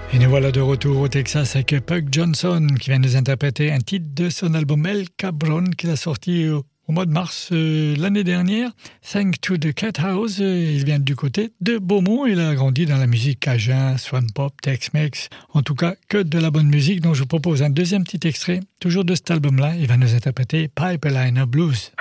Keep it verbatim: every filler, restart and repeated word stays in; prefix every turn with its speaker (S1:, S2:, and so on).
S1: Et nous voilà de retour au Texas avec Puck Johnson qui vient nous interpréter un titre de son album El Cabron qu'il a sorti au, au mois de mars euh, l'année dernière. Thank to the Cat House. Il vient du côté de Beaumont. Il a grandi dans la musique cajun, swamp pop, Tex-Mex. En tout cas, que de la bonne musique. Donc je vous propose un deuxième petit extrait, toujours de cet album-là. Il va nous interpréter Pipeliner Blues.